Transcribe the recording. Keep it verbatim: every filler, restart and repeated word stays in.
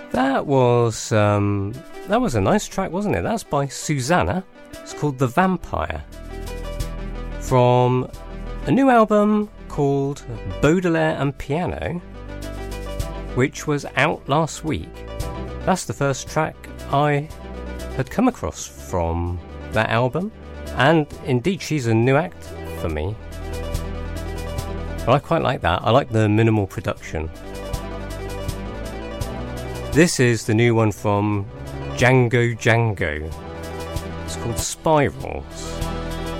That was um, that was a nice track, wasn't it? That's by Susanna. It's called The Vampire, from a new album called Baudelaire and Piano, which was out last week. That's the first track I had come across from that album, and indeed she's a new act for me. But I quite like that. I like the minimal production. This is the new one from Django Django. It's called Spirals.